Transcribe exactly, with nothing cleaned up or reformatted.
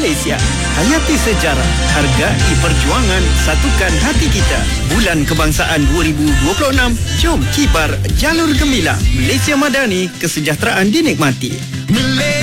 Malaysia. Hayati sejarah, hargai perjuangan, satukan hati kita. Bulan Kebangsaan dua ribu dua puluh enam, jom kibar jalur gemilang. Malaysia Madani, kesejahteraan dinikmati.